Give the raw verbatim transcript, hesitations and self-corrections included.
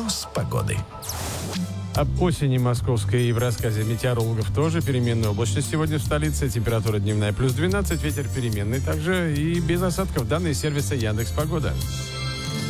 Прогноз погоды. Об осени московской и в рассказе метеорологов тоже. Переменная облачность сегодня в столице. Температура дневная плюс двенадцать, ветер переменный также. И без осадков данные сервиса Яндекс.Погода.